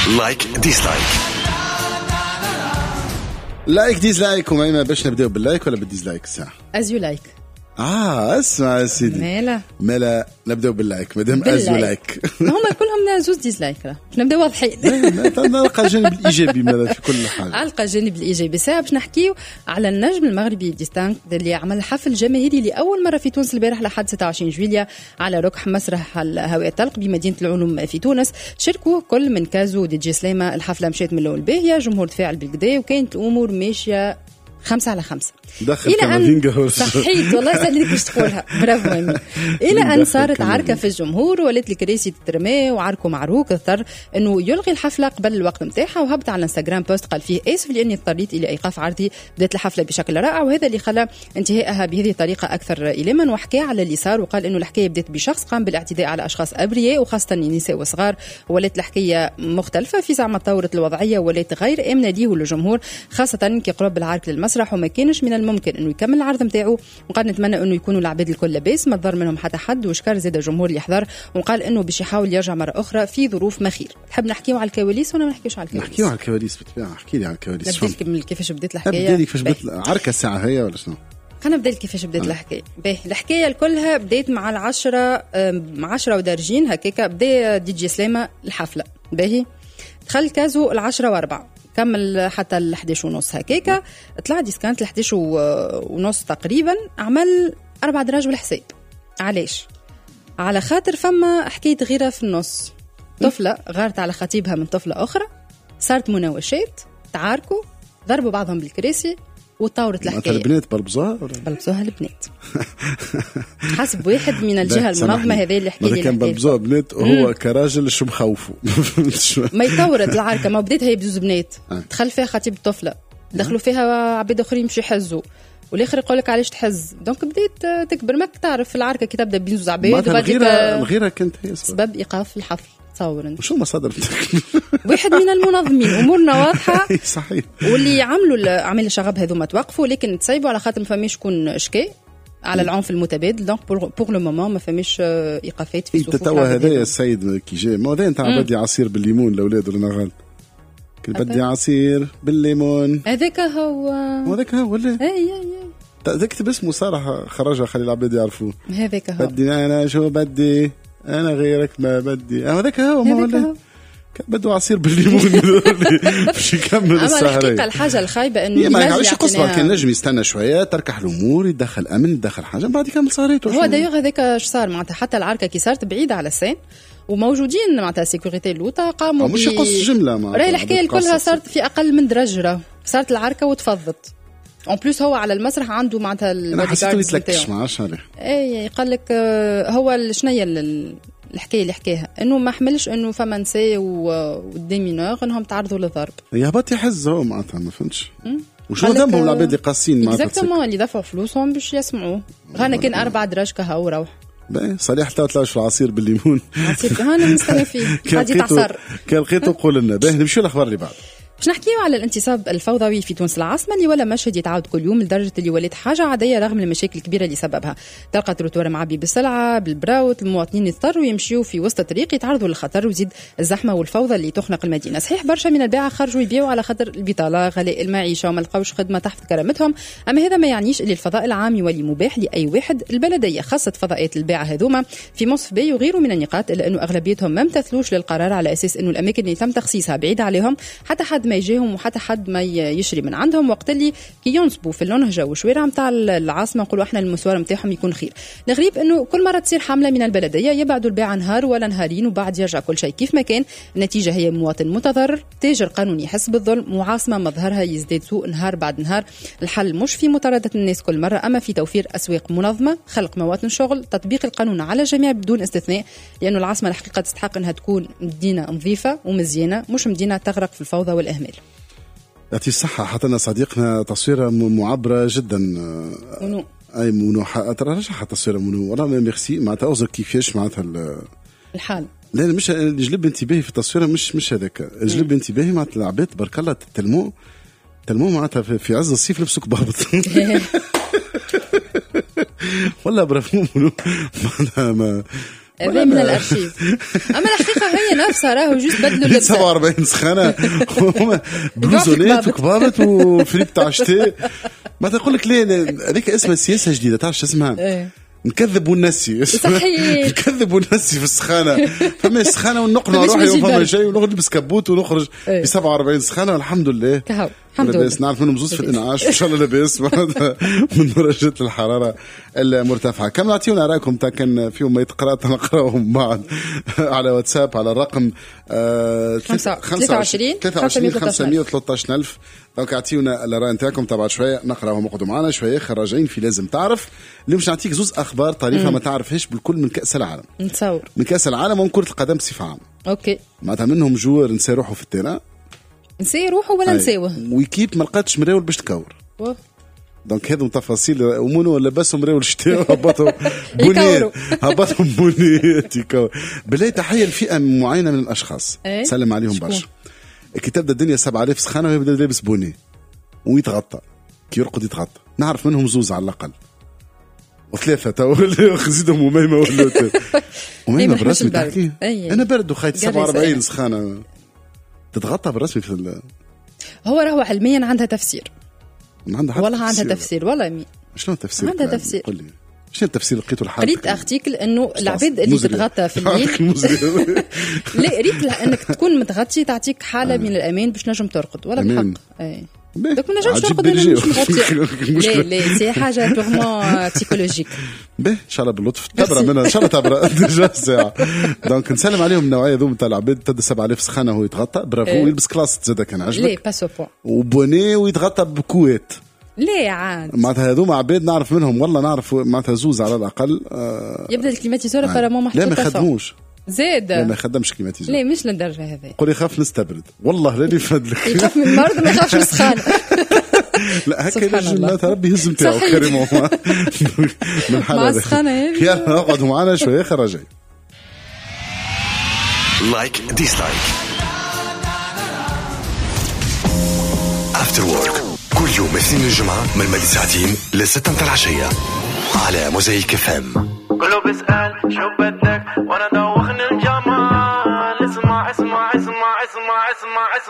لايك ديسلايك لايك ديسلايك. وما باش نبداو باللايك ولا بالديسلايك الساعه as you like. اسمع يا سيدي مالا نبداو باللايك مادام از لايك هما كلهم زوز ديسلايك. باش نبداو واضحين. نلقى الجانب الايجابي ماذا في كل حاجه. نلقى الجانب الايجابي. ساعه باش نحكيو على النجم المغربي ديستانك اللي عمل حفل جماهيري لاول مره في تونس البارح لحد 26 جويليا على ركح مسرح الهواء الطلق بمدينه العلوم في تونس. شاركوه كل من كازو ودي جي سليمه. الحفله مشات من الاول باهيه، جمهور تفاعل بالكدا وكانت الامور ماشيه 5/5. دخل كمافينغا صحيت والله سألتك باش تقولها. برافو أمي. إلى أن صارت عركة في الجمهور ولات الكراسي تترمي وعركوا معروك. اضطر أنه يلغي الحفلة قبل الوقت متاعها وهبط على الانستغرام بوست قال فيه آسف لأني اضطريت إلى إيقاف عرضي. بدأت الحفلة بشكل رائع وهذا اللي خلى انتهائها بهذه الطريقة أكثر إلما. وحكى على اللي صار وقال أنه الحكاية بدأت بشخص قام بالاعتداء على أشخاص أبرياء وخاصة النساء وصغار. ولات الحكاية مختلفة في زعما تطورت الوضعية ولات غير آمنة ليه للجمهور خاصة كي قرب العرك للمسرح وما كانش من الممكن انه يكمل العرض نتاعو. وقال نتمنى انه يكونوا العباد الكل لاباس ما ضر منهم حتى حد. وشكر زاد الجمهور اللي يحضر وقال انه باش يحاول يرجع مره اخرى في ظروف ما خير. تحب نحكيو على الكواليس ولا ما نحكيوش على الكواليس؟ نحكيو على الكواليس بالطبيعه. احكي لي على الكواليس. نبدا كيفاش بدات الحكايه. ابدا كيفاش بدات عركه الساعه هي ولا شنو؟ خلينا نبدا كيفاش بدات الحكايه. باهي الحكايه كلها بدات مع 10 ودرجين هكاك. بدا دي جي سليمه الحفله. باهي دخل كازو 10:04 كمل حتى 11:30 هكاكا. طلع ديسكانت 11:30 تقريبا. عمل 4 دراج بالحساب. علاش؟ على خاطر فما حكاية غيرة في النص. طفلة غارت على خطيبها من طفلة أخرى، صارت مناوشات، تعاركوا، ضربوا بعضهم بالكراسي وطورت الحكاية. البنات بلبزوها البنات حسب واحد من الجهة المنظمة هذه اللي حكي لي. كان بلبزوها بنات وهو كراجل شو مخوفه ما يطورت العركة. ما بديت هي بزوز بنات دخل فيها خطيب الطفلة، دخلوا فيها عباد آخرين مش يحزوا والاخر يقول لك علاش تحز. دونك بديت تكبر. ما تعرف العركة كي تبدا بين زوز عباد الغيرة كانت هي سبب ايقاف الحفل. تصور انت وشو مصادر واحد من المنظمين امورنا واضحه. صحيح. واللي عملوا اعمال الشغب هذوما توقفوا لكن تصيبوا على خاطر ما فماش شكون شكي على العنف المتبادل. دونك بور لو مومون ما فماش ايقافات في صفوف. تتوا هذايا السيد كي جاي ما نتاع بدي عصير بالليمون الاولاد ولا نغال كي بدي عصير بالليمون. هذاك هو ولا اي تكتب اسمه صراحه خرجها خلي العباد يعرفوا. هذاك هو بدي انا شو بدي انا غيرك ما بدي. هذاك هو ما ولا بدو عصير بالليمون باش يكمل السهرة. الحقيقة الحاجة الخايبة انه معلش قصة كان نجم يستنى شوية تركح الامور يدخل امن يدخل حاجة بعد يكمل سهرته. هو دايوغ هذاك اش صار معناتها حتى العركة كي صارت بعيدة على السين وموجودين معناتها سيكوريتي اللوطة قاموا مش يقص جملة راهي الحكاية كلها صارت في اقل من درجة. صارت العركة وتفضت. اون بليس هو على المسرح عنده معناتها انا حسيت يتلكش مع شارع. اي قال لك هو شنيا الحكايه اللي حكاها انه ما حملش انه فما نساء والديمينور انهم تعرضوا للضرب. يهبط يحز هو معناتها ما فهمتش وشو ذنبهم العباد اللي قاسين معناتها اكزاكتومون اللي دفعوا فلوسهم باش يسمعوه. غانا كان 4 دراج كهو روح باهي صريح حتى طلعش في العصير بالليمون. عصير هانا نستنى فيه غادي تعصر. كان لقيته قول لنا باهي نمشيو الاخبار اللي بعد. باش نحكيو على الانتصاب الفوضوي في تونس العاصمه اللي ولا مشهد يتعاود كل يوم لدرجه اللي ولات حاجه عاديه رغم المشاكل الكبيره اللي سببها. تلقى تروتوار معبي بالسلعه بالبراوت. المواطنين يضطروا يمشيو في وسط الطريق يتعرضوا للخطر ويزيد الزحمه والفوضى اللي تخنق المدينه. صحيح برشا من الباعه خرجوا يبيعوا على خاطر البطاله غلاء المعيشه وما لقاوش خدمه تحفظ كرامتهم. اما هذا ما يعنيش اللي الفضاء العام يولي مباح لاي واحد. البلديه خاصه فضائيات الباعه هذوما في مصف باي وغيره من النقاط الا انه اغلبيتهم ما امتثلوش للقرار على اساس انه الاماكن اللي تم تخصيصها بعيده عليهم حتى حد ما يجيهم وحتى حد ما يشري من عندهم. وقت اللي كي ينصبوا في اللونهجة والشوارع متاع العاصمة نقولوا احنا المسوار متاعهم يكون خير. الغريب انه كل مرة تصير حملة من البلدية يبعدوا البيع نهار ولا نهارين وبعد يرجع كل شيء كيف ما كان. النتيجة هي مواطن متضرر، تاجر قانوني يحس بالظلم، وعاصمة مظهرها يزداد سوء نهار بعد نهار. الحل مش في مطاردة الناس كل مرة أما في توفير أسواق منظمة، خلق مواطن شغل، تطبيق القانون على الجميع بدون استثناء. لأنه العاصمة الحقيقة تستحق أنها تكون مدينة نظيفة ومزيانة مش مدينة تغرق في الفوضى والإهمال. يعطي الصحة. حطنا صديقنا تصويرة معبرة جدا. منو أي منو ترى رجع تصويرة منو والله ميرسي معناتها أوزر كيفاش معناتها الحال. لا مش جلب انتباهي في التصويرة مش هذاك. جلب انتباهي معناتها العباد تبارك الله تلمو معناتها في عز الصيف لبسوا كبابط. والله برافو منو معناتها هذا من الارشيف. اما الحقيقه هي نفسها راهو جوست بدلوا اللبسه 47 سخانه بلوزونات وكبابت وفريك تاع شتاء. ما تقول لك ليه هذيك اسمها سياسه جديده تعرف شو اسمها؟ نكذب ونسي. صحيح نكذب ونسي في السخانه. فما السخانه ونقنع روحي وفما شيء ونلبس كبوت ونخرج ب 47 سخانه والحمد لله. الحمد لله نعرف منهم زوز في الانعاش ان شاء الله لاباس من درجات الحراره المرتفعه. كم نعطيونا رايكم كان فيهم ما يتقرا نقراهم بعد على واتساب على الرقم 23 513,000. دونك اعطيونا الراي نتاعكم تبع شويه نقراهم وقعدوا معنا شويه خراجين في لازم تعرف. اليوم باش نعطيك زوز اخبار طريفه ما تعرفهاش بالكل من كاس العالم. نتصور من كاس العالم ومن كره القدم بصفه عامه. اوكي معناتها منهم جوار نسى روحوا في التيران نسي روحوا ولا نساوه ويكيب ما لقاتش مراول باش تكور. دونك هذو تفاصيل ومنو لبسوا مراول الشتاء هبطوا بنيات هبطوا بنيات يكور. بالله تحيه لفئه معينه من الاشخاص سلم عليهم برشا. كي تبدا الدنيا 7000 سخانه ويبدا لابس بوني ويتغطى كي يرقد يتغطى. نعرف منهم زوز على الاقل وثلاثه تو خزيدهم وميمه ولا وميمه بالرسمي تحكي انا برد وخايت 47 سخانه تتغطى بالرسمي في هو راهو علميا عندها تفسير. والله عندها تفسير والله مين شلون تفسير عندها تفسير. قل لي شنو التفسير اللي لقيته الحال؟ قريت ارتيكل انه العباد اللي تتغطى في الليل لا قريت انك تكون متغطي تعطيك حاله من الامان باش نجم ترقد ولا بالحق. اي دونك ما نجمش نرقد انا مش مغطي. لا سي حاجه بيغمون بسيكولوجيك. باهي ان شاء الله باللطف تبرى منها ان شاء الله تبرى ديجا ساعه. دونك نسلم عليهم النوعيه ذو نتاع العباد تبدا 7000 سخانه وهو يتغطى برافو ويلبس كلاس زاد كان عجبك. لا باسو بوان وبوني ويتغطى بكويت. ليه عاد معناتها هذوما عباد نعرف منهم والله نعرف معناتها زوز على الاقل. يبدا الكليماتيزور فرامون محطوط. لا ما يخدموش زاد لا ما يخدمش كليماتيزور. لا مش للدرجه هذه. قولي خاف نستبرد والله لا يفدلك. يخاف من المرض ما يخافش من السخانه. لا هكا الرجل ربي يهز نتاعو كريم من الحاله هذه. يلا اقعدوا معنا شويه خرجي. لايك ديسلايك افتر وورك كل يوم اثنين الجمعة من مدى ساعتين لستة متاع العشية على موزايك FM. كله بيسأل شو بدك وانا دوخني الجمال. اسمع اسمع اسمع اسمع اسمع اسمع